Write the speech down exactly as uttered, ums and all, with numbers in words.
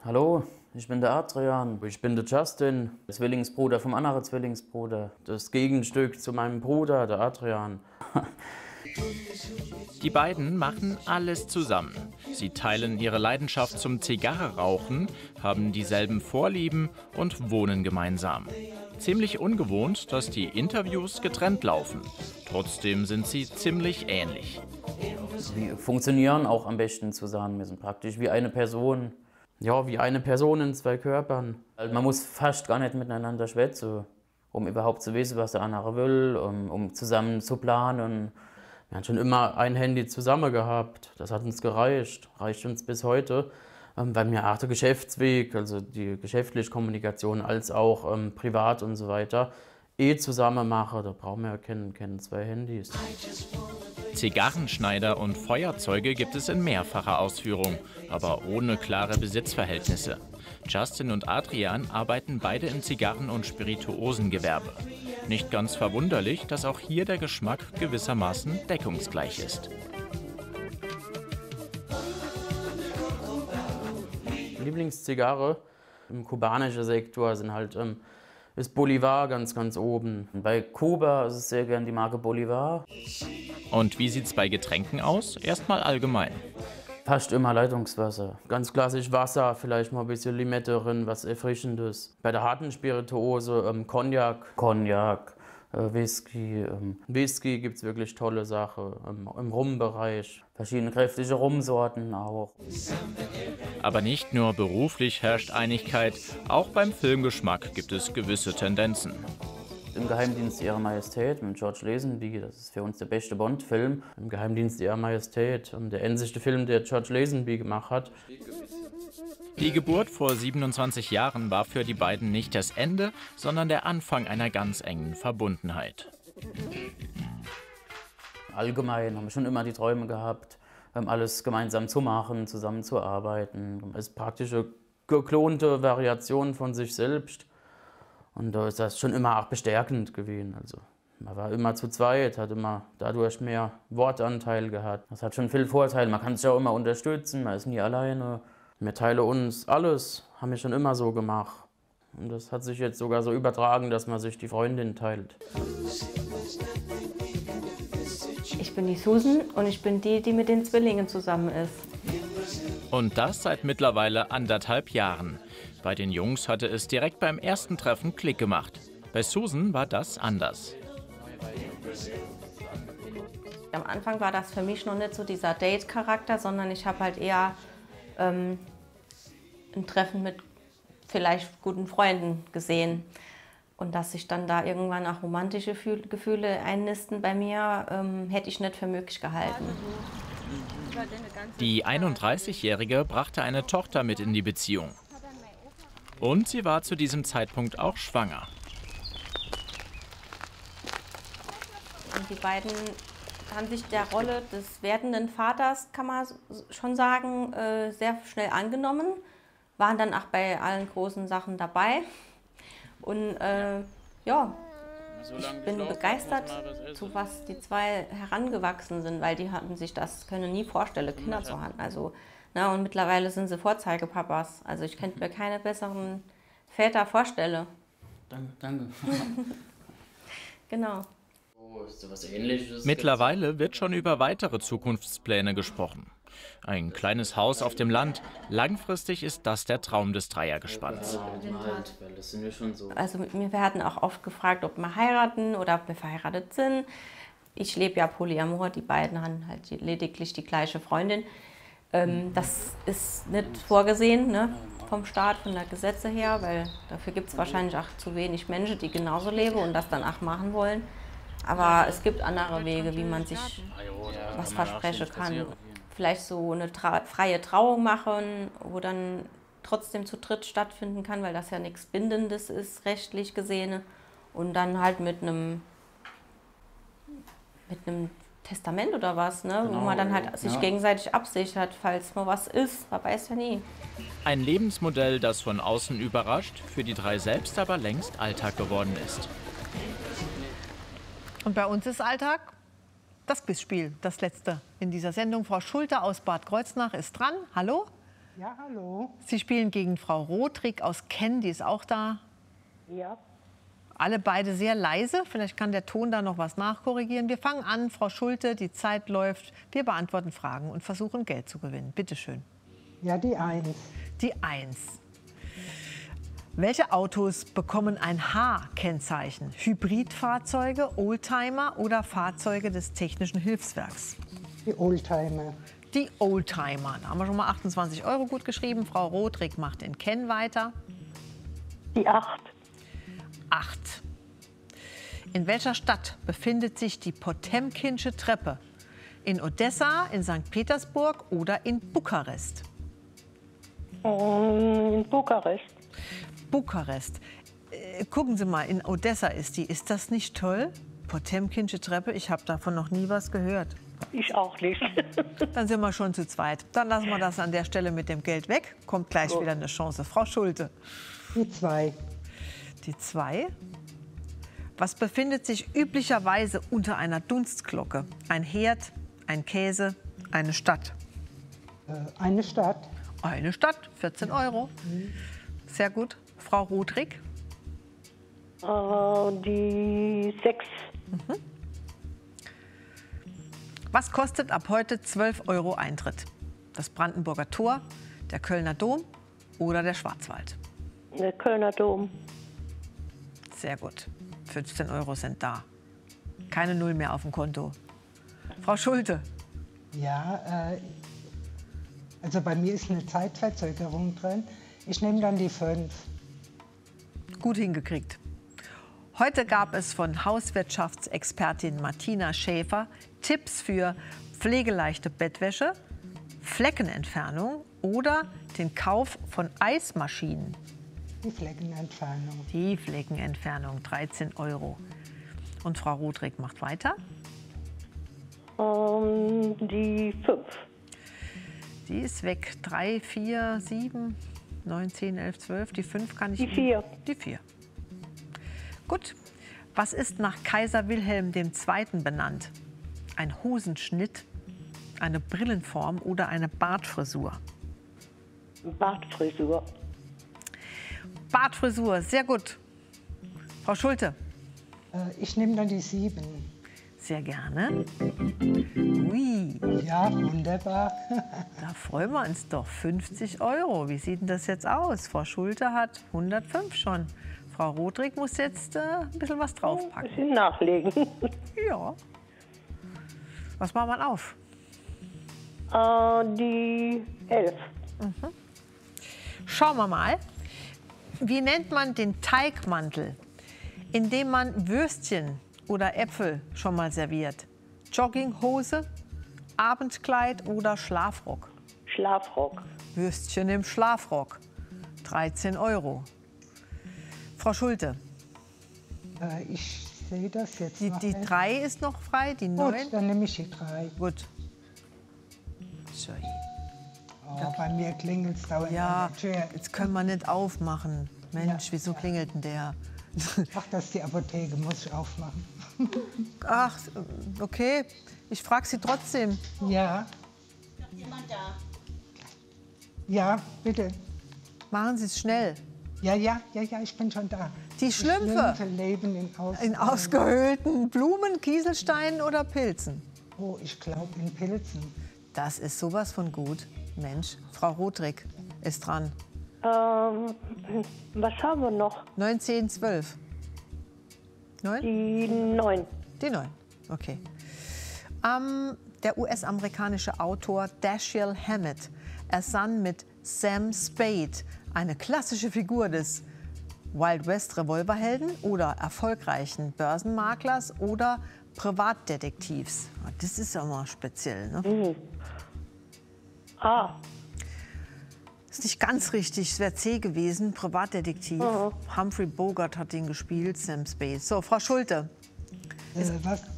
Hallo, ich bin der Adrian. Ich bin der Justin, Zwillingsbruder vom anderen Zwillingsbruder. Das Gegenstück zu meinem Bruder, der Adrian. Die beiden machen alles zusammen. Sie teilen ihre Leidenschaft zum Zigarrenrauchen, haben dieselben Vorlieben und wohnen gemeinsam. Ziemlich ungewohnt, dass die Interviews getrennt laufen. Trotzdem sind sie ziemlich ähnlich. Wir funktionieren auch am besten zusammen. Wir sind praktisch wie eine Person. Ja, wie eine Person in zwei Körpern. Also man muss fast gar nicht miteinander schwätzen, um überhaupt zu wissen, was der andere will, um, um zusammen zu planen. Wir haben schon immer ein Handy zusammen gehabt. Das hat uns gereicht, reicht uns bis heute. Ähm, weil wir auch der Geschäftsweg, also die geschäftliche Kommunikation, als auch ähm, privat und so weiter, eh zusammen machen. Da brauchen wir ja keine, keine zwei Handys. Zigarrenschneider und Feuerzeuge gibt es in mehrfacher Ausführung, aber ohne klare Besitzverhältnisse. Justin und Adrian arbeiten beide im Zigarren- und Spirituosengewerbe. Nicht ganz verwunderlich, dass auch hier der Geschmack gewissermaßen deckungsgleich ist. Lieblingszigarre im kubanischen Sektor sind halt, ähm, ist Bolivar ganz, ganz oben. Bei Kuba ist es sehr gern die Marke Bolivar. Und wie sieht's bei Getränken aus? Erstmal allgemein. Fast immer Leitungswasser. Ganz klassisch Wasser, vielleicht mal ein bisschen Limette drin, was Erfrischendes. Bei der harten Spirituose ähm, Cognac, Cognac, äh, Whisky. Ähm, Whisky gibt es wirklich tolle Sachen ähm, im Rumbereich. Verschiedene kräftige Rumsorten auch. Aber nicht nur beruflich herrscht Einigkeit, auch beim Filmgeschmack gibt es gewisse Tendenzen. Im Geheimdienst Ihrer Majestät mit George Lazenby, das ist für uns der beste Bond-Film. Im Geheimdienst Ihrer Majestät, der einzige Film, der George Lazenby gemacht hat. Die Geburt vor siebenundzwanzig Jahren war für die beiden nicht das Ende, sondern der Anfang einer ganz engen Verbundenheit. Allgemein haben wir schon immer die Träume gehabt, alles gemeinsam zu machen, zusammen zu arbeiten. Es ist praktisch eine geklonte Variation von sich selbst. Und da ist das schon immer auch bestärkend gewesen. Also, man war immer zu zweit, hat immer dadurch mehr Wortanteil gehabt. Das hat schon viel Vorteil. Man kann sich auch immer unterstützen, man ist nie alleine. Wir teilen uns alles, haben wir schon immer so gemacht. Und das hat sich jetzt sogar so übertragen, dass man sich die Freundin teilt. Ich bin die Susan und ich bin die, die mit den Zwillingen zusammen ist. Und das seit mittlerweile anderthalb Jahren. Bei den Jungs hatte es direkt beim ersten Treffen Klick gemacht. Bei Susan war das anders. Am Anfang war das für mich noch nicht so dieser Date-Charakter, sondern ich habe halt eher ähm, ein Treffen mit vielleicht guten Freunden gesehen. Und dass sich dann da irgendwann auch romantische Gefühle einnisten bei mir, ähm, hätte ich nicht für möglich gehalten. Die einunddreißigjährige brachte eine Tochter mit in die Beziehung. Und sie war zu diesem Zeitpunkt auch schwanger. Und die beiden haben sich der Rolle des werdenden Vaters, kann man schon sagen, sehr schnell angenommen. Waren dann auch bei allen großen Sachen dabei. Und äh, ja, ich bin begeistert, zu was die zwei herangewachsen sind, weil die hatten sich das, können nie vorstellen, Kinder zu haben. Also, na, und mittlerweile sind sie Vorzeigepapas. Also ich könnte mir keine besseren Väter vorstellen. Danke, danke. Genau. Oh, ist so was Ähnliches. Mittlerweile wird schon über weitere Zukunftspläne gesprochen. Ein kleines Haus auf dem Land. Langfristig ist das der Traum des Dreiergespanns. Also wir werden auch oft gefragt, ob wir heiraten oder ob wir verheiratet sind. Ich lebe ja Polyamor, die beiden haben halt lediglich die gleiche Freundin. Ähm, das ist nicht vorgesehen, ne, vom Staat, von der Gesetze her, weil dafür gibt es wahrscheinlich auch zu wenig Menschen, die genauso leben und das dann auch machen wollen. Aber es gibt andere Wege, wie man sich was versprechen kann. Vielleicht so eine tra freie Trauung machen, wo dann trotzdem zu dritt stattfinden kann, weil das ja nichts Bindendes ist, rechtlich gesehen. Und dann halt mit einem mit einem Testament oder was, ne? Genau, wo man dann halt ja. sich gegenseitig absichert, falls mal was ist. Man weiß ja nie. Ein Lebensmodell, das von außen überrascht, für die drei selbst aber längst Alltag geworden ist. Und bei uns ist Alltag das Quizspiel, das letzte in dieser Sendung. Frau Schulte aus Bad Kreuznach ist dran. Hallo. Ja, hallo. Sie spielen gegen Frau Rodrik aus Kenn, die ist auch da. Ja. Alle beide sehr leise. Vielleicht kann der Ton da noch was nachkorrigieren. Wir fangen an, Frau Schulte, die Zeit läuft. Wir beantworten Fragen und versuchen, Geld zu gewinnen. Bitte schön. Ja, die Eins. Die Eins. Welche Autos bekommen ein H-Kennzeichen? Hybridfahrzeuge, Oldtimer oder Fahrzeuge des Technischen Hilfswerks? Die Oldtimer. Die Oldtimer. Da haben wir schon mal achtundzwanzig Euro gut geschrieben. Frau Rodrik macht in Kenn weiter. Die Acht. Acht. In welcher Stadt befindet sich die Potemkinsche Treppe? In Odessa, in Sankt Petersburg oder in Bukarest? In Bukarest. Bukarest. Äh, gucken Sie mal, in Odessa ist die. Ist das nicht toll? Potemkinsche Treppe, ich habe davon noch nie was gehört. Ich auch nicht. Dann sind wir schon zu zweit. Dann lassen wir das an der Stelle mit dem Geld weg. Kommt gleich wieder eine Chance. Frau Schulte. Die Zwei. Die zwei. Was befindet sich üblicherweise unter einer Dunstglocke? Ein Herd, ein Käse, eine Stadt? Äh, eine Stadt. Eine Stadt, vierzehn Euro. Sehr gut. Frau Rodrik. Äh, die Sechs. Mhm. Was kostet ab heute zwölf Euro Eintritt? Das Brandenburger Tor, der Kölner Dom oder der Schwarzwald? Der Kölner Dom. Sehr gut. fünfzehn Euro sind da. Keine Null mehr auf dem Konto. Frau Schulte. Ja, äh, also bei mir ist eine Zeitverzögerung drin. Ich nehme dann die Fünf. Gut hingekriegt. Heute gab es von Hauswirtschaftsexpertin Martina Schäfer Tipps für pflegeleichte Bettwäsche, Fleckenentfernung oder den Kauf von Eismaschinen. Die Fleckenentfernung. Die Fleckenentfernung, dreizehn Euro. Und Frau Rodrik macht weiter. Ähm, die Fünf. Die ist weg. drei, vier, sieben, neun, zehn, elf, zwölf. Die fünf kann ich... Die vier. Die vier. Gut. Was ist nach Kaiser Wilhelm der Zweite benannt? Ein Hosenschnitt, eine Brillenform oder eine Bartfrisur? Bartfrisur. Bartfrisur, sehr gut. Frau Schulte. Äh, ich nehme dann die Sieben. Sehr gerne. Ui. Ja, wunderbar. Da freuen wir uns doch. fünfzig Euro. Wie sieht denn das jetzt aus? Frau Schulte hat hundertfünf schon. Frau Rodrik muss jetzt äh, ein bisschen was draufpacken. Ein bisschen nachlegen. Ja. Was machen wir auf? Äh, die Elf. Mhm. Schauen wir mal. Wie nennt man den Teigmantel, in dem man Würstchen oder Äpfel schon mal serviert? Jogginghose, Abendkleid oder Schlafrock? Schlafrock. Würstchen im Schlafrock. dreizehn Euro. Frau Schulte. Äh, ich sehe das jetzt Die, noch die nicht. drei ist noch frei, die neun. Gut, dann nehme ich die drei. Gut. So. Oh, bei mir klingelt es dauernd Ja, an der Tür. jetzt können wir nicht aufmachen. Mensch, Ja, wieso ja. klingelt denn der? Ach, das ist die Apotheke, muss ich aufmachen. Ach, okay. Ich frage Sie trotzdem. Ja. Ist jemand da? Ja, bitte. Machen Sie es schnell. Ja, ja, ja, ja, ich bin schon da. Die Schlümpfe. Schlümpfe leben in Aus In ausgehöhlten Blumen, Kieselsteinen oder Pilzen? Oh, ich glaube in Pilzen. Das ist sowas von gut. Mensch, Frau Rodrik ist dran. Ähm, was haben wir noch? neun, zehn, zwölf. neun? Die neun. Die neun, okay. Ähm, der U S-amerikanische Autor Dashiell Hammett ersann mit Sam Spade eine klassische Figur des Wild West Revolverhelden oder erfolgreichen Börsenmaklers oder Privatdetektivs. Das ist ja mal speziell, ne? Mhm. Ah, Ist nicht ganz richtig, es wäre C gewesen, Privatdetektiv. Mhm. Humphrey Bogart hat ihn gespielt, Sam Spade. So, Frau Schulte. äh, was,